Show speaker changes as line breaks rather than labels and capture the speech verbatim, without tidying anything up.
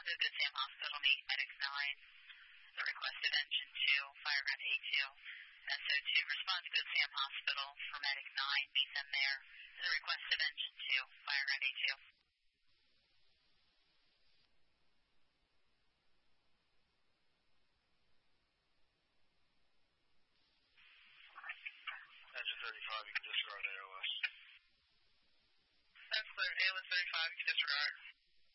to Good Sam Hospital, meet Medic nine. The requested engine two, fire at A two. S O two, respond to Good Sam Hospital for Medic nine, meet them there. The requested engine two, fire at A two.
Engine thirty-five, you can disregard A O S.
That's clear. A O S thirty-five, you can disregard.